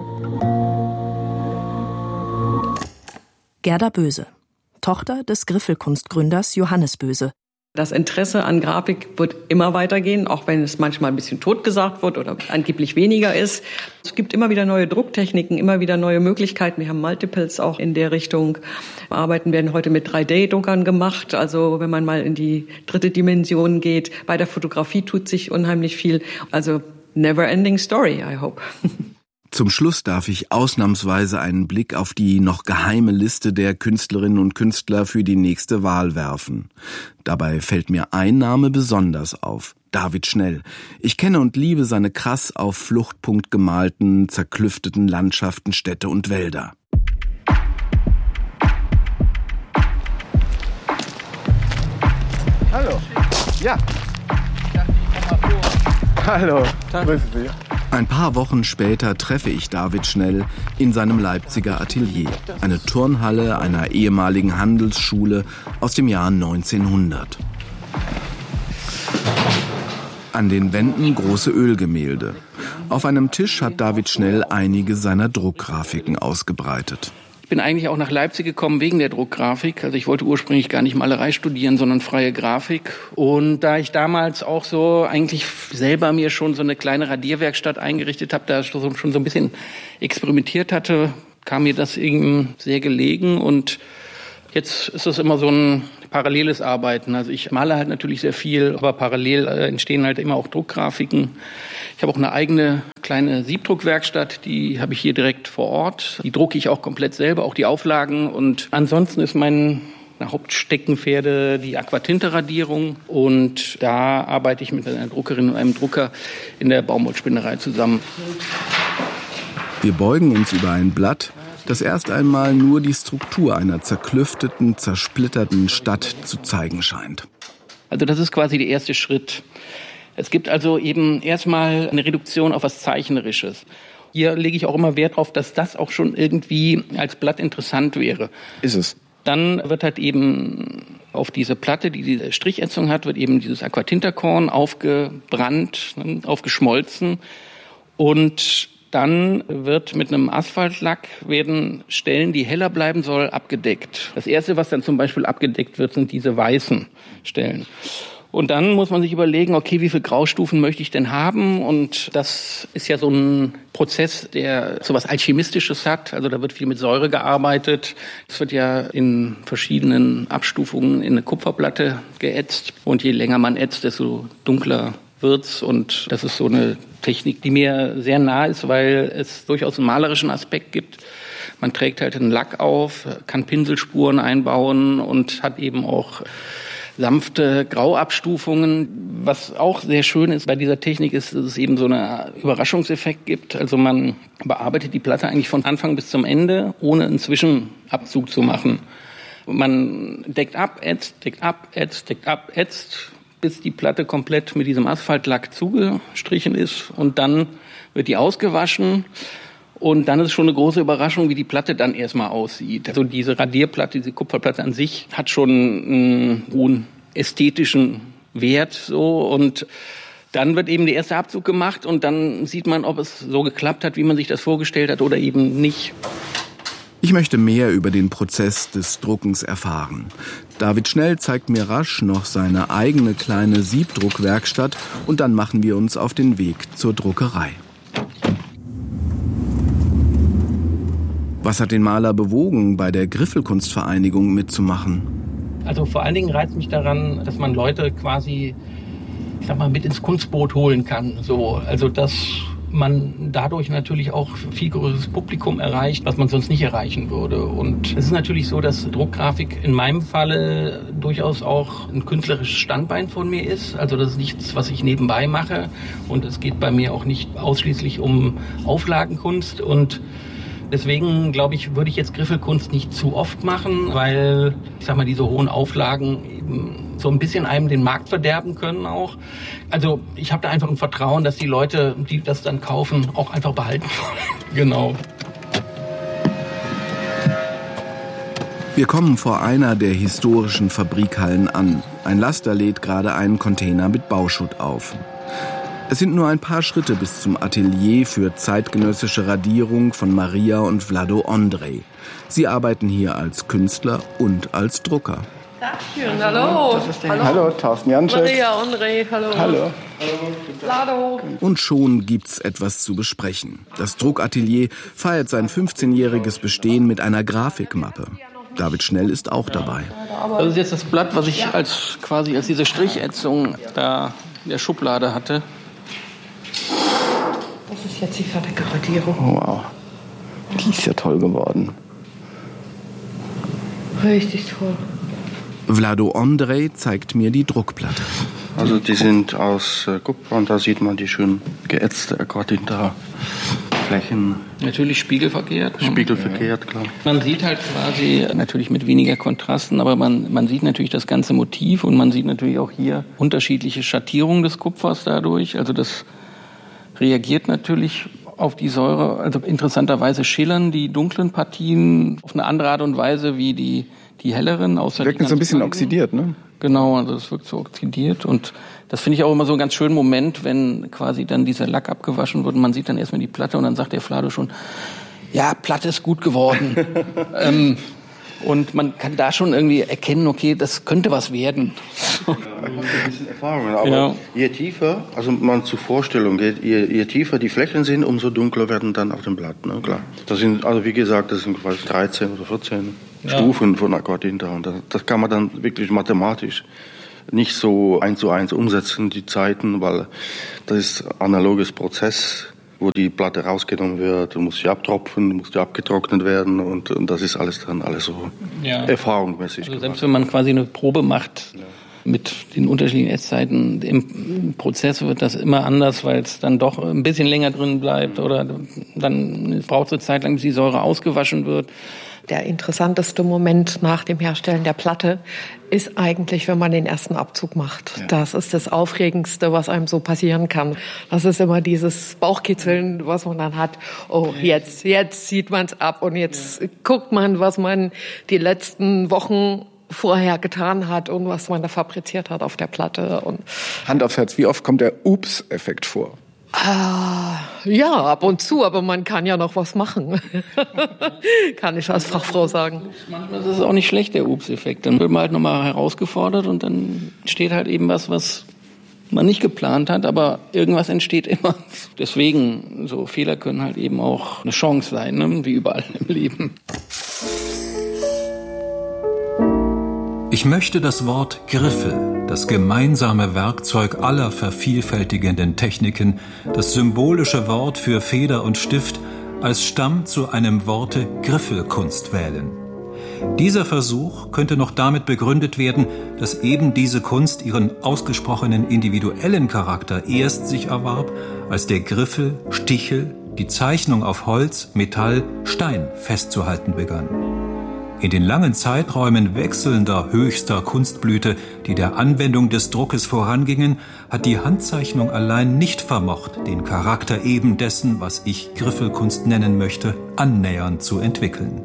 Gerda Böse, Tochter des Griffelkunstgründers Johannes Böse. Das Interesse an Grafik wird immer weitergehen, auch wenn es manchmal ein bisschen totgesagt wird oder angeblich weniger ist. Es gibt immer wieder neue Drucktechniken, immer wieder neue Möglichkeiten. Wir haben Multiples auch in der Richtung. Arbeiten werden heute mit drei D Druckern gemacht. Also wenn man mal in die dritte Dimension geht. Bei der Fotografie tut sich unheimlich viel. Also never ending story, I hope. Zum Schluss darf ich ausnahmsweise einen Blick auf die noch geheime Liste der Künstlerinnen und Künstler für die nächste Wahl werfen. Dabei fällt mir ein Name besonders auf: David Schnell. Ich kenne und liebe seine krass auf Fluchtpunkt gemalten, zerklüfteten Landschaften, Städte und Wälder. Hallo. Ja. Hallo. Grüße Sie. Ein paar Wochen später treffe ich David Schnell in seinem Leipziger Atelier. Eine Turnhalle einer ehemaligen Handelsschule aus dem Jahr neunzehnhundert. An den Wänden große Ölgemälde. Auf einem Tisch hat David Schnell einige seiner Druckgrafiken ausgebreitet. Ich bin eigentlich auch nach Leipzig gekommen wegen der Druckgrafik. Also ich wollte ursprünglich gar nicht Malerei studieren, sondern freie Grafik. Und da ich damals auch so eigentlich selber mir schon so eine kleine Radierwerkstatt eingerichtet habe, da schon so ein bisschen experimentiert hatte, kam mir das eben sehr gelegen. Und jetzt ist es immer so ein paralleles Arbeiten. Also ich male halt natürlich sehr viel, aber parallel entstehen halt immer auch Druckgrafiken. Ich habe auch eine eigene kleine Siebdruckwerkstatt, die habe ich hier direkt vor Ort. Die drucke ich auch komplett selber, auch die Auflagen. Und ansonsten ist mein Hauptsteckenpferde die Aquatinte-Radierung. Und da arbeite ich mit einer Druckerin und einem Drucker in der Baumwollspinnerei zusammen. Wir beugen uns über ein Blatt, das erst einmal nur die Struktur einer zerklüfteten, zersplitterten Stadt zu zeigen scheint. Also das ist quasi der erste Schritt. Es gibt also eben erstmal eine Reduktion auf was Zeichnerisches. Hier lege ich auch immer Wert drauf, dass das auch schon irgendwie als Blatt interessant wäre. Ist es. Dann wird halt eben auf diese Platte, die diese Strichätzung hat, wird eben dieses Aquatintakorn aufgebrannt, aufgeschmolzen. Und dann wird mit einem Asphaltlack werden Stellen, die heller bleiben soll, abgedeckt. Das Erste, was dann zum Beispiel abgedeckt wird, sind diese weißen Stellen. Und dann muss man sich überlegen, okay, wie viele Graustufen möchte ich denn haben? Und das ist ja so ein Prozess, der so was Alchemistisches hat. Also da wird viel mit Säure gearbeitet. Es wird ja in verschiedenen Abstufungen in eine Kupferplatte geätzt. Und je länger man ätzt, desto dunkler wird's. Und das ist so eine Technik, die mir sehr nah ist, weil es durchaus einen malerischen Aspekt gibt. Man trägt halt einen Lack auf, kann Pinselspuren einbauen und hat eben auch sanfte Grauabstufungen. Was auch sehr schön ist bei dieser Technik ist, dass es eben so einen Überraschungseffekt gibt. Also man bearbeitet die Platte eigentlich von Anfang bis zum Ende, ohne einen Zwischenabzug zu machen. Man deckt ab, ätzt, deckt ab, ätzt, deckt ab, ätzt, bis die Platte komplett mit diesem Asphaltlack zugestrichen ist. Und dann wird die ausgewaschen. Und dann ist es schon eine große Überraschung, wie die Platte dann erstmal aussieht. Also diese Radierplatte, diese Kupferplatte an sich hat schon einen hohen ästhetischen Wert, so. Und dann wird eben der erste Abzug gemacht und dann sieht man, ob es so geklappt hat, wie man sich das vorgestellt hat oder eben nicht. Ich möchte mehr über den Prozess des Druckens erfahren. David Schnell zeigt mir rasch noch seine eigene kleine Siebdruckwerkstatt und dann machen wir uns auf den Weg zur Druckerei. Was hat den Maler bewogen, bei der Griffelkunstvereinigung mitzumachen? Also vor allen Dingen reizt mich daran, dass man Leute quasi, ich sag mal, mit ins Kunstboot holen kann. So, also dass man dadurch natürlich auch viel größeres Publikum erreicht, was man sonst nicht erreichen würde. Und es ist natürlich so, dass Druckgrafik in meinem Falle durchaus auch ein künstlerisches Standbein von mir ist. Also das ist nichts, was ich nebenbei mache. Und es geht bei mir auch nicht ausschließlich um Auflagenkunst. Und deswegen, glaube ich, würde ich jetzt Griffelkunst nicht zu oft machen, weil, ich sag mal, diese hohen Auflagen eben so ein bisschen einem den Markt verderben können auch. Also ich habe da einfach ein Vertrauen, dass die Leute, die das dann kaufen, auch einfach behalten wollen. Genau. Wir kommen vor einer der historischen Fabrikhallen an. Ein Laster lädt gerade einen Container mit Bauschutt auf. Es sind nur ein paar Schritte bis zum Atelier für zeitgenössische Radierung von Maria und Vlado Ondrej. Sie arbeiten hier als Künstler und als Drucker. Dankeschön, hallo. Hallo. Hallo, Thorsten Janczek. Maria Ondrej, hallo. Hallo. Vlado. Und schon gibt's etwas zu besprechen. Das Druckatelier feiert sein fünfzehnjähriges Bestehen mit einer Grafikmappe. David Schnell ist auch dabei. Das ist jetzt das Blatt, was ich als quasi als diese Strichätzung da in der Schublade hatte. Das ist jetzt die fertige Radierung. Oh, wow. Die ist ja toll geworden. Richtig toll. Vlado Ondrej zeigt mir die Druckplatte. Also die sind aus äh, Kupfer und da sieht man die schön geätzte Aquatinta-Flächen. Natürlich spiegelverkehrt. Spiegelverkehrt, klar. Man sieht halt quasi natürlich mit weniger Kontrasten, aber man, man sieht natürlich das ganze Motiv und man sieht natürlich auch hier unterschiedliche Schattierungen des Kupfers dadurch. Also das reagiert natürlich auf die Säure. Also interessanterweise schillern die dunklen Partien auf eine andere Art und Weise wie die die helleren. Außer wirkt so ein bisschen oxidiert, ne? Genau, also es wirkt so oxidiert und das finde ich auch immer so einen ganz schönen Moment, wenn quasi dann dieser Lack abgewaschen wird und man sieht dann erstmal die Platte und dann sagt der Vlado schon, ja, Platte ist gut geworden. ähm, und man kann da schon irgendwie erkennen, okay, das könnte was werden. Ja, man hat ein bisschen Erfahrungen, aber ja. je tiefer, also man zur Vorstellung geht, je, je tiefer die Flächen sind, umso dunkler werden dann auf dem Blatt, ne? Klar. Das sind, also wie gesagt, das sind quasi dreizehn oder vierzehn ja. Stufen von Aquatinta und das, das kann man dann wirklich mathematisch nicht so eins zu eins umsetzen, die Zeiten, weil das ist ein analoges Prozess, wo die Platte rausgenommen wird, muss sie abtropfen, muss die abgetrocknet werden und, und das ist alles dann alles so ja. erfahrungsmäßig. Also selbst wenn man quasi eine Probe macht ja. mit den unterschiedlichen Esszeiten, im Prozess wird das immer anders, weil es dann doch ein bisschen länger drin bleibt oder dann braucht es eine Zeit lang, bis die Säure ausgewaschen wird. Der interessanteste Moment nach dem Herstellen der Platte ist eigentlich, wenn man den ersten Abzug macht. Ja. Das ist das Aufregendste, was einem so passieren kann. Das ist immer dieses Bauchkitzeln, was man dann hat. Oh, jetzt, jetzt zieht man es ab und jetzt ja. guckt man, was man die letzten Wochen vorher getan hat und was man da fabriziert hat auf der Platte. Und Hand aufs Herz, wie oft kommt der Ups-Effekt vor? Ah, ja, ab und zu, aber man kann ja noch was machen. Kann ich als Fachfrau sagen. Manchmal ist es auch nicht schlecht, der Ups-Effekt. Dann wird man halt nochmal herausgefordert und dann entsteht halt eben was, was man nicht geplant hat, aber irgendwas entsteht immer. Deswegen, so Fehler können halt eben auch eine Chance sein, ne? Wie überall im Leben. Ich möchte das Wort Griffel, das gemeinsame Werkzeug aller vervielfältigenden Techniken, das symbolische Wort für Feder und Stift, als Stamm zu einem Worte Griffelkunst wählen. Dieser Versuch könnte noch damit begründet werden, dass eben diese Kunst ihren ausgesprochenen individuellen Charakter erst sich erwarb, als der Griffel, Stichel, die Zeichnung auf Holz, Metall, Stein festzuhalten begann. In den langen Zeiträumen wechselnder höchster Kunstblüte, die der Anwendung des Druckes vorangingen, hat die Handzeichnung allein nicht vermocht, den Charakter eben dessen, was ich Griffelkunst nennen möchte, annähernd zu entwickeln.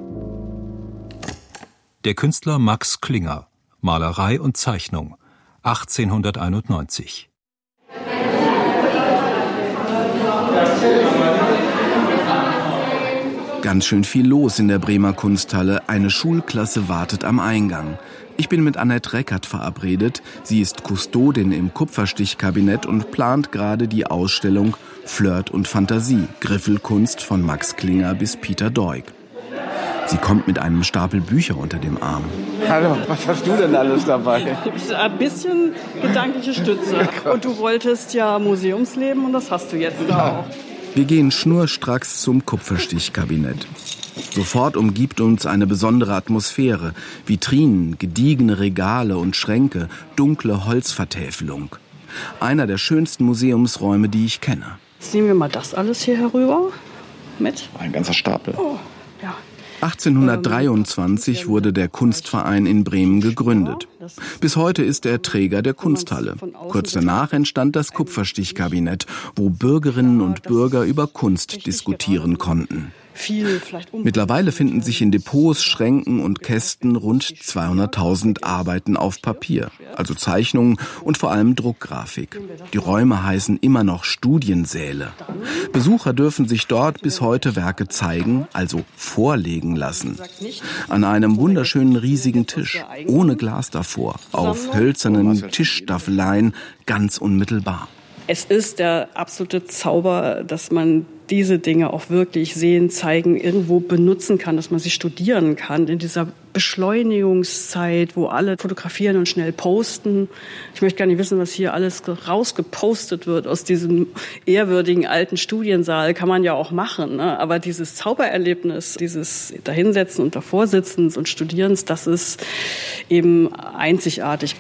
Der Künstler Max Klinger, Malerei und Zeichnung, achtzehnhunderteinundneunzig. Ganz schön viel los in der Bremer Kunsthalle. Eine Schulklasse wartet am Eingang. Ich bin mit Annette Reckert verabredet. Sie ist Kustodin im Kupferstichkabinett und plant gerade die Ausstellung Flirt und Fantasie, Griffelkunst von Max Klinger bis Peter Doig. Sie kommt mit einem Stapel Bücher unter dem Arm. Hallo, was hast du denn alles dabei? Ein bisschen gedankliche Stütze. Und du wolltest ja Museumsleben und das hast du jetzt da auch. Wir gehen schnurstracks zum Kupferstichkabinett. Sofort umgibt uns eine besondere Atmosphäre. Vitrinen, gediegene Regale und Schränke, dunkle Holzvertäfelung. Einer der schönsten Museumsräume, die ich kenne. Jetzt nehmen wir mal das alles hier herüber mit. Ein ganzer Stapel. Oh, ja. achtzehnhundertdreiundzwanzig wurde der Kunstverein in Bremen gegründet. Bis heute ist er Träger der Kunsthalle. Kurz danach entstand das Kupferstichkabinett, wo Bürgerinnen und Bürger über Kunst diskutieren konnten. Mittlerweile finden sich in Depots, Schränken und Kästen rund zweihunderttausend Arbeiten auf Papier, also Zeichnungen und vor allem Druckgrafik. Die Räume heißen immer noch Studiensäle. Besucher dürfen sich dort bis heute Werke zeigen, also vorlegen lassen. An einem wunderschönen riesigen Tisch, ohne Glas davor, auf hölzernen Tischstaffeleien, ganz unmittelbar. Es ist der absolute Zauber, dass man diese Dinge auch wirklich sehen, zeigen, irgendwo benutzen kann, dass man sie studieren kann in dieser Beschleunigungszeit, wo alle fotografieren und schnell posten. Ich möchte gar nicht wissen, was hier alles rausgepostet wird aus diesem ehrwürdigen alten Studiensaal. Kann man ja auch machen, ne? Aber dieses Zaubererlebnis, dieses Dahinsetzen und Davorsitzens und Studierens, das ist eben einzigartig.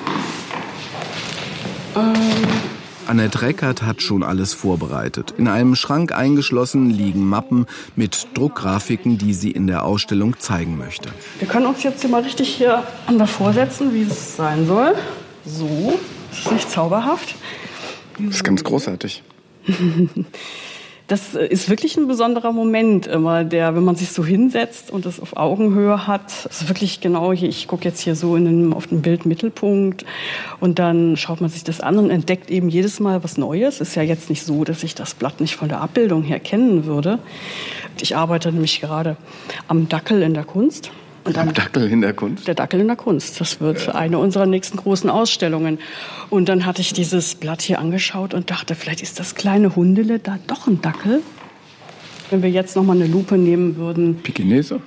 Ähm Annette Reckert hat schon alles vorbereitet. In einem Schrank eingeschlossen liegen Mappen mit Druckgrafiken, die sie in der Ausstellung zeigen möchte. Wir können uns jetzt hier mal richtig hier davor setzen, wie es sein soll. So, das ist nicht zauberhaft. Das ist ganz großartig. Das ist wirklich ein besonderer Moment immer, der, wenn man sich so hinsetzt und das auf Augenhöhe hat, ist wirklich genau hier, ich gucke jetzt hier so in den, auf den Bildmittelpunkt und dann schaut man sich das an und entdeckt eben jedes Mal was Neues. Ist ja jetzt nicht so, dass ich das Blatt nicht von der Abbildung her kennen würde. Ich arbeite nämlich gerade am Dackel in der Kunst. Und am Dackel in der Kunst? Der Dackel in der Kunst. Das wird eine unserer nächsten großen Ausstellungen. Und dann hatte ich dieses Blatt hier angeschaut und dachte, vielleicht ist das kleine Hundele da doch ein Dackel. Wenn wir jetzt noch mal eine Lupe nehmen würden. Pekinese?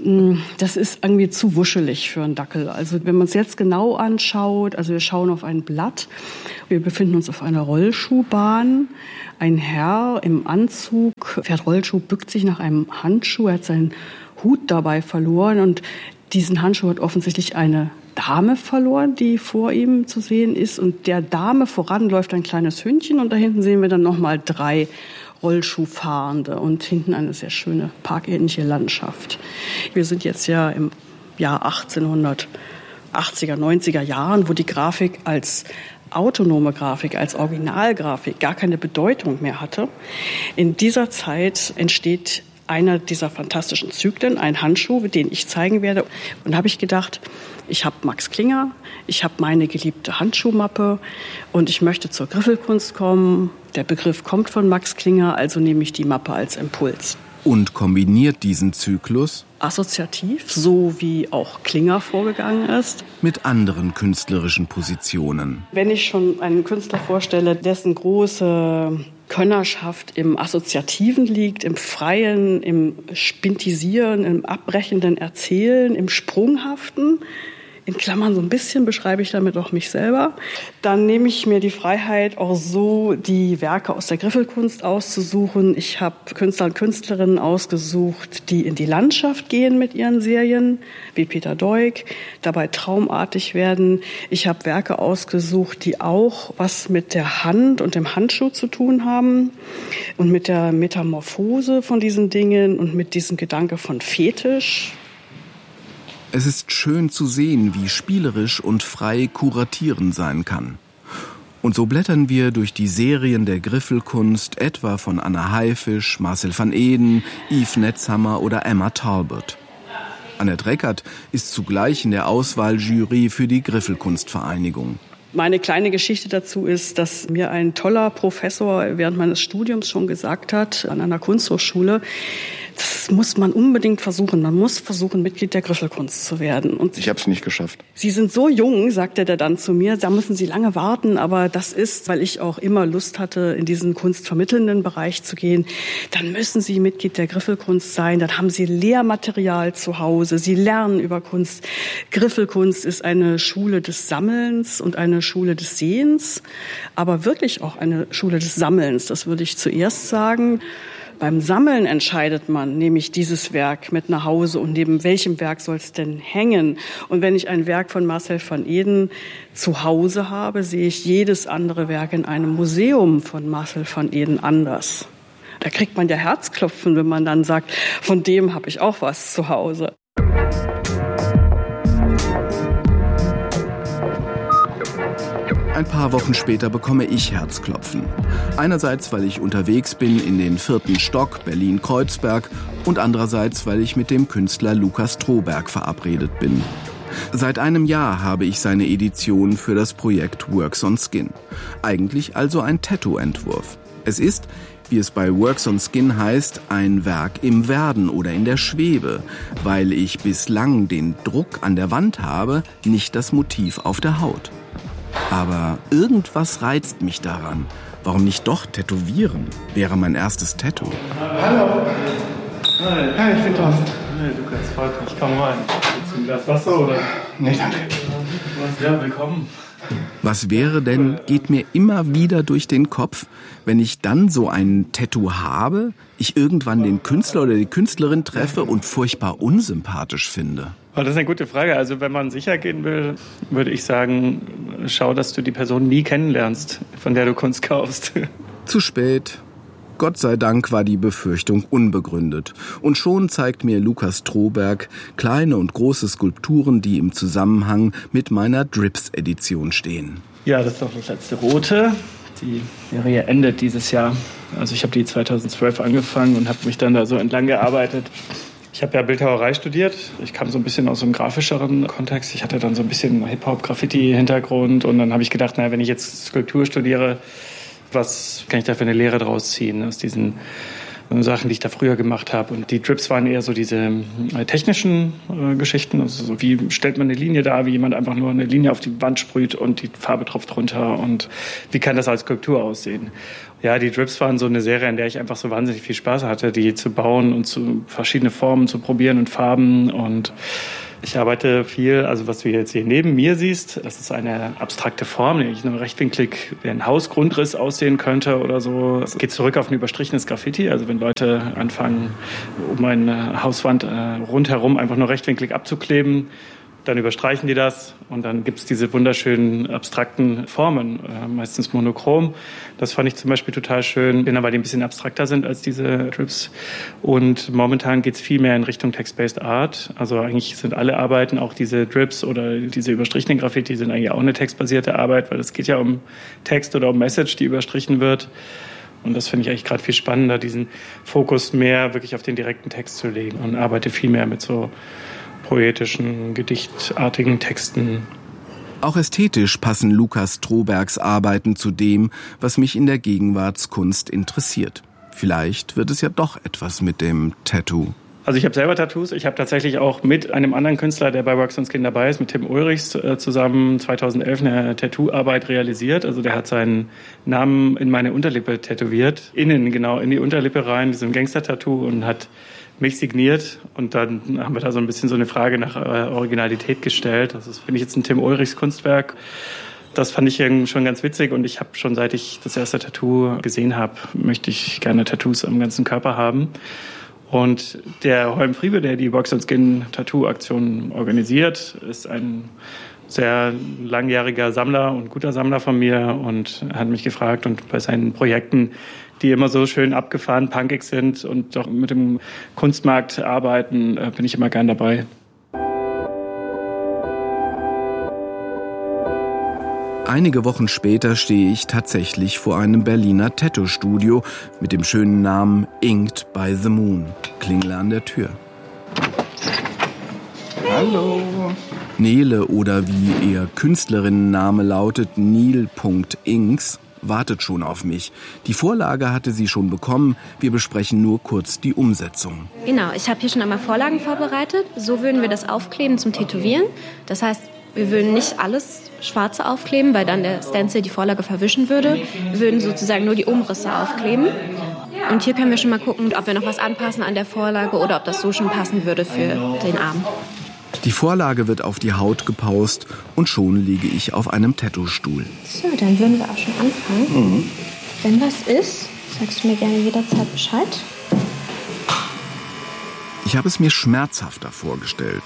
Das ist irgendwie zu wuschelig für einen Dackel. Also wenn man es jetzt genau anschaut, also wir schauen auf ein Blatt. Wir befinden uns auf einer Rollschuhbahn. Ein Herr im Anzug fährt Rollschuh, bückt sich nach einem Handschuh. Er hat seinen Hut dabei verloren und diesen Handschuh hat offensichtlich eine Dame verloren, die vor ihm zu sehen ist. Und der Dame voran läuft ein kleines Hündchen und da hinten sehen wir dann nochmal drei Rollschuhfahrende und hinten eine sehr schöne parkähnliche Landschaft. Wir sind jetzt ja im Jahr achtzehnhundertachtziger, neunziger Jahren, wo die Grafik als autonome Grafik, als Originalgrafik gar keine Bedeutung mehr hatte. In dieser Zeit entsteht einer dieser fantastischen Zyklen, ein Handschuh, den ich zeigen werde. Und da habe ich gedacht, ich habe Max Klinger, ich habe meine geliebte Handschuhmappe und ich möchte zur Griffelkunst kommen. Der Begriff kommt von Max Klinger, also nehme ich die Mappe als Impuls. Und kombiniert diesen Zyklus assoziativ, so wie auch Klinger vorgegangen ist, mit anderen künstlerischen Positionen. Wenn ich schon einen Künstler vorstelle, dessen große Könnerschaft im Assoziativen liegt, im Freien, im Spintisieren, im abbrechenden Erzählen, im Sprunghaften, in Klammern so ein bisschen beschreibe ich damit auch mich selber, dann nehme ich mir die Freiheit, auch so die Werke aus der Griffelkunst auszusuchen. Ich habe Künstler und Künstlerinnen ausgesucht, die in die Landschaft gehen mit ihren Serien, wie Peter Doig, dabei traumartig werden. Ich habe Werke ausgesucht, die auch was mit der Hand und dem Handschuh zu tun haben und mit der Metamorphose von diesen Dingen und mit diesem Gedanke von Fetisch. Es ist schön zu sehen, wie spielerisch und frei Kuratieren sein kann. Und so blättern wir durch die Serien der Griffelkunst, etwa von Anna Haifisch, Marcel van Eden, Yves Netzhammer oder Emma Talbot. Annette Reckert ist zugleich in der Auswahljury für die Griffelkunstvereinigung. Meine kleine Geschichte dazu ist, dass mir ein toller Professor während meines Studiums schon gesagt hat, an einer Kunsthochschule, das muss man unbedingt versuchen. Man muss versuchen, Mitglied der Griffelkunst zu werden. Und ich habe es nicht geschafft. Sie sind so jung, sagte der dann zu mir, da müssen Sie lange warten. Aber das ist, weil ich auch immer Lust hatte, in diesen kunstvermittelnden Bereich zu gehen. Dann müssen Sie Mitglied der Griffelkunst sein. Dann haben Sie Lehrmaterial zu Hause. Sie lernen über Kunst. Griffelkunst ist eine Schule des Sammelns und eine Schule des Sehens, aber wirklich auch eine Schule des Sammelns. Das würde ich zuerst sagen. Beim Sammeln entscheidet man, nehme ich dieses Werk mit nach Hause und neben welchem Werk soll es denn hängen? Und wenn ich ein Werk von Marcel van Eden zu Hause habe, sehe ich jedes andere Werk in einem Museum von Marcel van Eden anders. Da kriegt man ja Herzklopfen, wenn man dann sagt, von dem habe ich auch was zu Hause. Ein paar Wochen später bekomme ich Herzklopfen. Einerseits, weil ich unterwegs bin in den vierten Stock Berlin-Kreuzberg und andererseits, weil ich mit dem Künstler Lukas Stroberg verabredet bin. Seit einem Jahr habe ich seine Edition für das Projekt Works on Skin. Eigentlich also ein Tattoo-Entwurf. Es ist, wie es bei Works on Skin heißt, ein Werk im Werden oder in der Schwebe, weil ich bislang den Druck an der Wand habe, nicht das Motiv auf der Haut. Aber irgendwas reizt mich daran. Warum nicht doch tätowieren? Wäre mein erstes Tattoo. Hallo. Hi. Hi, ich bin Thorsten. Hey, Lukas, freut mich. Komm rein. Willst du ein Glas Wasser oder? Nee, danke. Ja, willkommen. Was wäre denn, geht mir immer wieder durch den Kopf, wenn ich dann so ein Tattoo habe, ich irgendwann den Künstler oder die Künstlerin treffe und furchtbar unsympathisch finde? Oh, das ist eine gute Frage. Also wenn man sicher gehen will, würde ich sagen, schau, dass du die Person nie kennenlernst, von der du Kunst kaufst. Zu spät. Gott sei Dank war die Befürchtung unbegründet. Und schon zeigt mir Lukas Stroberg kleine und große Skulpturen, die im Zusammenhang mit meiner Drips-Edition stehen. Ja, das ist doch das letzte Rote. Die Serie endet dieses Jahr. Also ich habe die zweitausendzwölf angefangen und habe mich dann da so entlang gearbeitet. Ich habe ja Bildhauerei studiert. Ich kam so ein bisschen aus so einem grafischeren Kontext. Ich hatte dann so ein bisschen Hip-Hop-Graffiti-Hintergrund. Und dann habe ich gedacht, naja, wenn ich jetzt Skulptur studiere, was kann ich da für eine Lehre draus ziehen aus diesen Sachen, die ich da früher gemacht habe. Und die Drips waren eher so diese äh, technischen äh, Geschichten. Also so, wie stellt man eine Linie dar, wie jemand einfach nur eine Linie auf die Wand sprüht und die Farbe tropft runter. Und wie kann das als Skulptur aussehen? Ja, die Drips waren so eine Serie, in der ich einfach so wahnsinnig viel Spaß hatte, die zu bauen und zu verschiedene Formen zu probieren und Farben. Und ich arbeite viel, also was du jetzt hier neben mir siehst, das ist eine abstrakte Form, nämlich nur rechtwinklig wie ein Hausgrundriss aussehen könnte oder so. Es geht zurück auf ein überstrichenes Graffiti, also wenn Leute anfangen, um eine Hauswand äh, rundherum einfach nur rechtwinklig abzukleben, dann überstreichen die das und dann gibt es diese wunderschönen abstrakten Formen, äh, meistens monochrom. Das fand ich zum Beispiel total schön, weil die ein bisschen abstrakter sind als diese Drips. Und momentan geht es viel mehr in Richtung Text-Based Art. Also eigentlich sind alle Arbeiten, auch diese Drips oder diese überstrichenen Graffiti, sind eigentlich auch eine textbasierte Arbeit, weil es geht ja um Text oder um Message, die überstrichen wird. Und das finde ich eigentlich gerade viel spannender, diesen Fokus mehr wirklich auf den direkten Text zu legen und arbeite viel mehr mit so poetischen, gedichtartigen Texten. Auch ästhetisch passen Lukas Strobergs Arbeiten zu dem, was mich in der Gegenwartskunst interessiert. Vielleicht wird es ja doch etwas mit dem Tattoo. Also ich habe selber Tattoos. Ich habe tatsächlich auch mit einem anderen Künstler, der bei Wax und Skin dabei ist, mit Tim Ulrichs zusammen zweitausendelf eine Tattoo-Arbeit realisiert. Also der hat seinen Namen in meine Unterlippe tätowiert. Innen, genau, in die Unterlippe rein, diesem Gangster-Tattoo und hat mich signiert. Und dann haben wir da so ein bisschen so eine Frage nach Originalität gestellt. Das ist, finde ich, jetzt ein Tim Ulrichs Kunstwerk. Das fand ich schon ganz witzig und ich habe schon, seit ich das erste Tattoo gesehen habe, möchte ich gerne Tattoos am ganzen Körper haben. Und der Holm Friebe, der die Wax und Skin Tattoo-Aktion organisiert, ist ein sehr langjähriger Sammler und guter Sammler von mir und hat mich gefragt und bei seinen Projekten, die immer so schön abgefahren, punkig sind und doch mit dem Kunstmarkt arbeiten, bin ich immer gern dabei. Einige Wochen später stehe ich tatsächlich vor einem Berliner Tattoo-Studio mit dem schönen Namen Inked by the Moon. Klingele an der Tür. Hallo. Nele oder wie ihr Künstlerinnenname lautet, Nil.inks, wartet schon auf mich. Die Vorlage hatte sie schon bekommen. Wir besprechen nur kurz die Umsetzung. Genau, ich habe hier schon einmal Vorlagen vorbereitet. So würden wir das aufkleben zum Tätowieren. Das heißt, wir würden nicht alles Schwarze aufkleben, weil dann der Stencil die Vorlage verwischen würde. Wir würden sozusagen nur die Umrisse aufkleben. Und hier können wir schon mal gucken, ob wir noch was anpassen an der Vorlage oder ob das so schon passen würde für den Arm. Die Vorlage wird auf die Haut gepaust und schon liege ich auf einem Tattoo-Stuhl. So, dann würden wir auch schon anfangen. Mhm. Wenn was ist, sagst du mir gerne jederzeit Bescheid. Ich habe es mir schmerzhafter vorgestellt.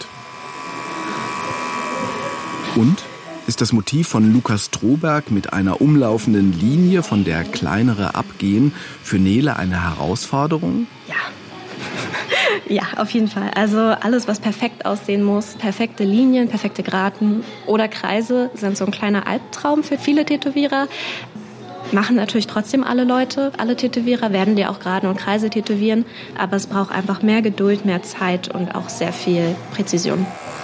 Und? Ist das Motiv von Lukas Stroberg mit einer umlaufenden Linie, von der kleinere abgehen, für Nele eine Herausforderung? Ja. Ja, auf jeden Fall. Also alles, was perfekt aussehen muss, perfekte Linien, perfekte Geraden oder Kreise, sind so ein kleiner Albtraum für viele Tätowierer. Machen natürlich trotzdem alle Leute, alle Tätowierer werden dir auch Geraden und Kreise tätowieren, aber es braucht einfach mehr Geduld, mehr Zeit und auch sehr viel Präzision.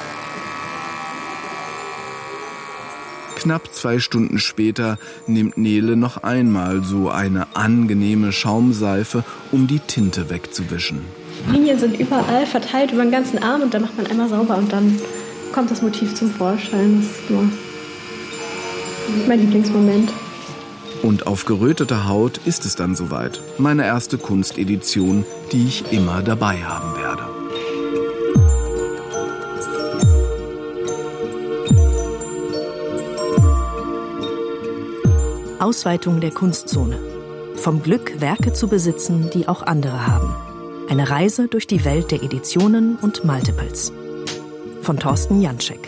Knapp zwei Stunden später nimmt Nele noch einmal so eine angenehme Schaumseife, um die Tinte wegzuwischen. Linien sind überall verteilt über den ganzen Arm und dann macht man einmal sauber und dann kommt das Motiv zum Vorschein. Das ist immer mein Lieblingsmoment. Und auf geröteter Haut ist es dann soweit. Meine erste Kunstedition, die ich immer dabei haben werde. Ausweitung der Kunstzone. Vom Glück, Werke zu besitzen, die auch andere haben. Eine Reise durch die Welt der Editionen und Multiples. Von Thorsten Janschek.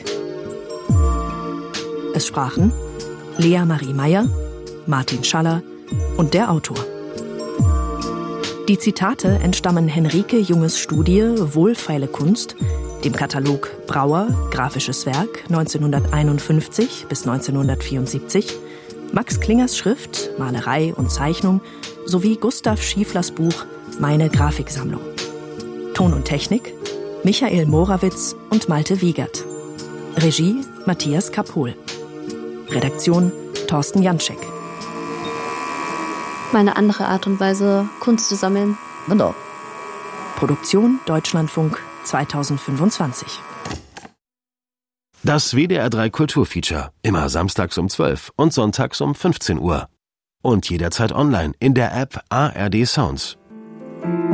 Es sprachen Lea Marie Meyer, Martin Schaller und der Autor. Die Zitate entstammen Henrike Junges Studie Wohlfeile Kunst, dem Katalog Brauer, grafisches Werk neunzehnhunderteinundfünfzig bis neunzehnhundertvierundsiebzig, Max Klingers Schrift, Malerei und Zeichnung sowie Gustav Schieflers Buch Meine Grafiksammlung. Ton und Technik Michael Morawitz und Malte Wiegert. Regie Matthias Kapohl. Redaktion Thorsten Janczek. Meine andere Art und Weise, Kunst zu sammeln. Genau. Produktion Deutschlandfunk zweitausendfünfundzwanzig. Das W D R drei Kulturfeature. Immer samstags um zwölf und sonntags um fünfzehn Uhr. Und jederzeit online in der App A R D Sounds.